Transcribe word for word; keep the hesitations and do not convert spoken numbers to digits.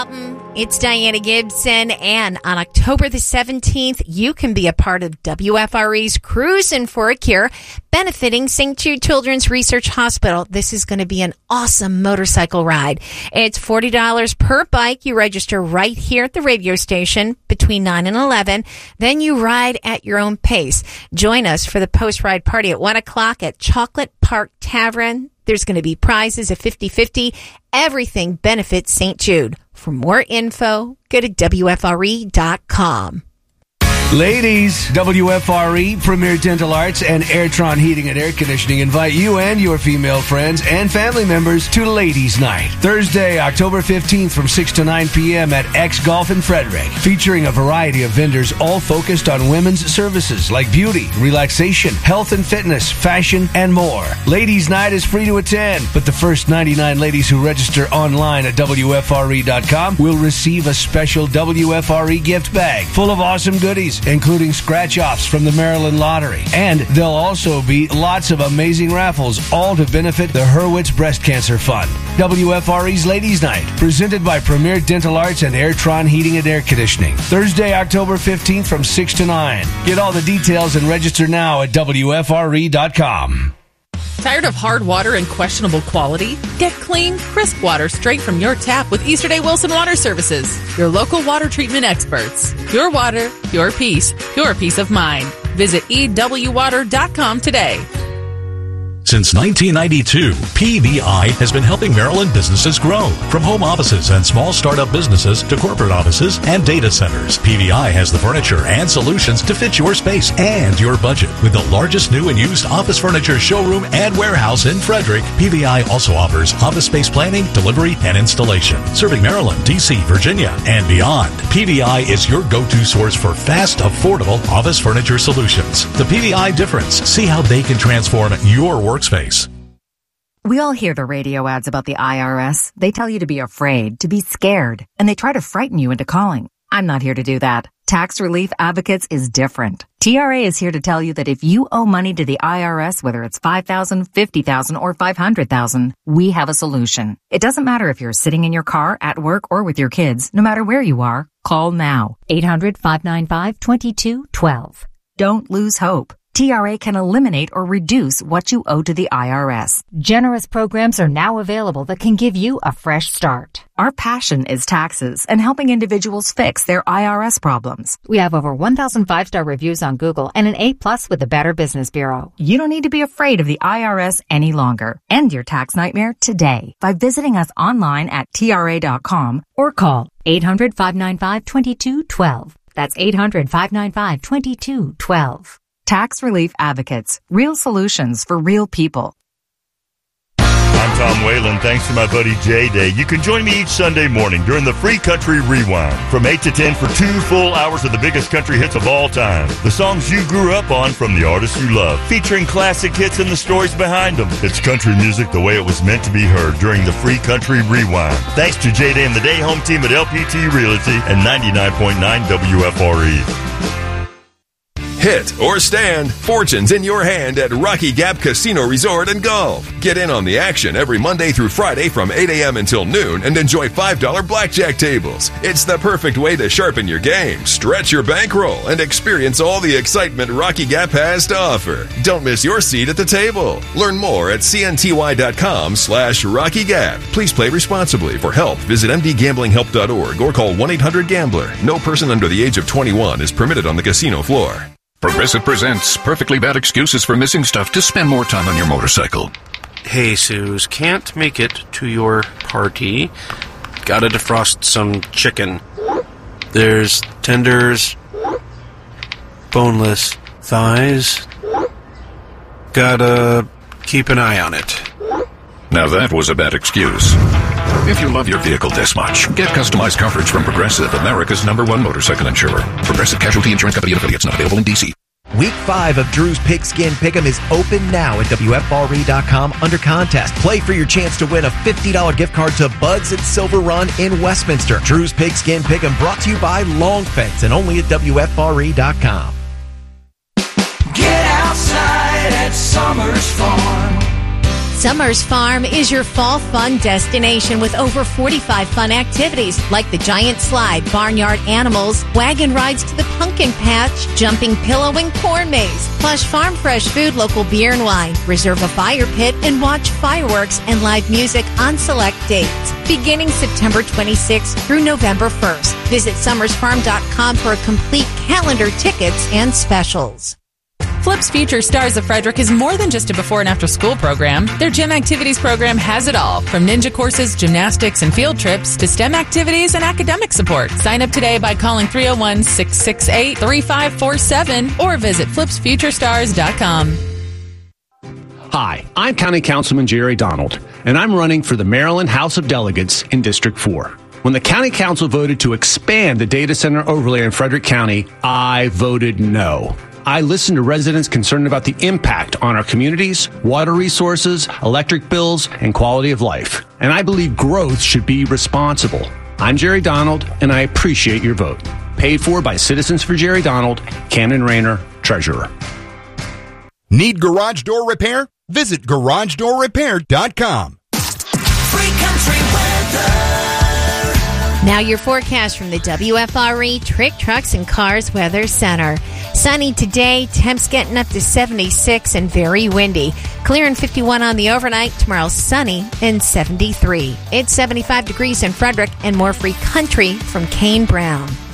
It's Diana Gibson, and on October the seventeenth, you can be a part of W F R E's Cruisin' for a Cure, benefiting Saint Jude Children's Research Hospital. This is going to be an awesome motorcycle ride. It's forty dollars per bike. You register right here at the radio station between nine and eleven. Then you ride at your own pace. Join us for the post-ride party at one o'clock at Chocolate Park Tavern. There's going to be prizes of fifty-fifty. Everything benefits Saint Jude. For more info, go to W F R E dot com. Ladies, W F R E, Premier Dental Arts, and Airtron Heating and Air Conditioning invite you and your female friends and family members to Ladies Night, Thursday, October fifteenth from six to nine p.m. at X Golf in Frederick, featuring a variety of vendors all focused on women's services like beauty, relaxation, health and fitness, fashion, and more. Ladies Night is free to attend, but the first ninety-nine ladies who register online at W F R E dot com will receive a special W F R E gift bag full of awesome goodies, including scratch-offs from the Maryland Lottery. And there'll also be lots of amazing raffles, all to benefit the Hurwitz Breast Cancer Fund. W F R E's Ladies Night, presented by Premier Dental Arts and Airtron Heating and Air Conditioning. Thursday, October fifteenth from six to nine. Get all the details and register now at W F R E dot com. Tired of hard water and questionable quality? Get clean, crisp water straight from your tap with Easterday Wilson Water Services, your local water treatment experts. Your water, your peace, your peace of mind. Visit E W water dot com today. Since nineteen ninety-two, P V I has been helping Maryland businesses grow. From home offices and small startup businesses to corporate offices and data centers, P V I has the furniture and solutions to fit your space and your budget. With the largest new and used office furniture showroom and warehouse in Frederick, P V I also offers office space planning, delivery, and installation. Serving Maryland, D C, Virginia, and beyond, P V I is your go-to source for fast, affordable office furniture solutions. The P V I difference. See how they can transform your workspace. We all hear the radio ads about the I R S. They tell you to be afraid, to be scared, and they try to frighten you into calling. I'm not here to do that. Tax Relief Advocates is different. T R A is here to tell you that if you owe money to the I R S, whether it's five thousand dollars, fifty thousand dollars, or five hundred thousand dollars, we have a solution. It doesn't matter if you're sitting in your car, at work, or with your kids. No matter where you are, call now. eight hundred, five nine five, two two one two. Don't lose hope. T R A can eliminate or reduce what you owe to the I R S. Generous programs are now available that can give you a fresh start. Our passion is taxes and helping individuals fix their I R S problems. We have over one thousand five-star reviews on Google and an A plus with the Better Business Bureau. You don't need to be afraid of the I R S any longer. End your tax nightmare today by visiting us online at T R A dot com or call eight hundred, five nine five, two two one two. That's eight hundred, five nine five, two two one two. Tax Relief Advocates. Real solutions for real people. I'm Tom Whalen. Thanks to my buddy Jay Day. You can join me each Sunday morning during the Free Country Rewind from eight to ten for two full hours of the biggest country hits of all time. The songs you grew up on from the artists you love, featuring classic hits and the stories behind them. It's country music the way it was meant to be heard during the Free Country Rewind. Thanks to Jay Day and the Day Home team at L P T Realty and ninety-nine point nine W F R E. Hit or stand, fortunes in your hand at Rocky Gap Casino Resort and Golf. Get in on the action every Monday through Friday from eight a.m. until noon and enjoy five dollars blackjack tables. It's the perfect way to sharpen your game, stretch your bankroll, and experience all the excitement Rocky Gap has to offer. Don't miss your seat at the table. Learn more at cnty.com slash Rocky Gap. Please play responsibly. For help, visit m d gambling help dot org or call one eight hundred gambler. No person under the age of twenty-one is permitted on the casino floor. Progressive presents Perfectly Bad Excuses for Missing Stuff to Spend More Time on Your Motorcycle. Hey, Suze, can't make it to your party. Gotta defrost some chicken. There's tenders, boneless thighs. Gotta keep an eye on it. Now that was a bad excuse. If you love your vehicle this much, get customized coverage from Progressive, America's number one motorcycle insurer. Progressive Casualty Insurance Company and affiliates, not available in D C. Week five of Drew's Pigskin Pick'em is open now at W F R E dot com under contest. Play for your chance to win a fifty dollars gift card to Bud's at Silver Run in Westminster. Drew's Pigskin Pick'em brought to you by Long Fence and only at W F R E dot com. Get outside at Summers Farm. Summers Farm is your fall fun destination with over forty-five fun activities like the giant slide, barnyard animals, wagon rides to the pumpkin patch, jumping pillow and corn maze, plush farm fresh food, local beer and wine, reserve a fire pit, and watch fireworks and live music on select dates. Beginning September twenty-sixth through November first. Visit summers farm dot com for a complete calendar, tickets, and specials. Flips Future Stars of Frederick is more than just a before and after school program. Their gym activities program has it all, from ninja courses, gymnastics, and field trips to STEM activities and academic support. Sign up today by calling three oh one, six six eight, three five four seven or visit flips future stars dot com. Hi, I'm County Councilman Jerry Donald, and I'm running for the Maryland House of Delegates in District four. When the County Council voted to expand the data center overlay in Frederick County, I voted no. I listened to residents concerned about the impact on our communities, water resources, electric bills, and quality of life. And I believe growth should be responsible. I'm Jerry Donald, and I appreciate your vote. Paid for by Citizens for Jerry Donald, Cannon Rayner, Treasurer. Need garage door repair? Visit garage door repair dot com. Free country weather. Now your forecast from the W F R E Trick Trucks and Cars Weather Center. Sunny today, temps getting up to seventy-six and very windy. Clear and fifty-one on the overnight. Tomorrow sunny and seventy-three. It's seventy-five degrees in Frederick and more free country from Kane Brown.